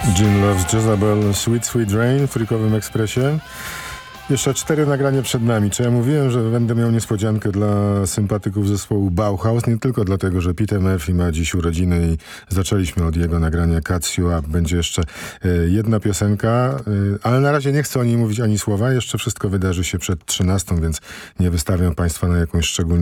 Gin Loves Jezebel, Sweet Sweet Rain w Freakowym Ekspresie. Jeszcze 4 nagrania przed nami. Czy ja mówiłem, że będę miał niespodziankę dla sympatyków zespołu Bauhaus? Nie tylko dlatego, że Peter Murphy ma dziś urodziny i zaczęliśmy od jego nagrania Cuts You Up. Będzie jeszcze jedna piosenka, ale na razie nie chcę o niej mówić ani słowa. Jeszcze wszystko wydarzy się przed 13, więc nie wystawiam Państwa na jakąś szczególną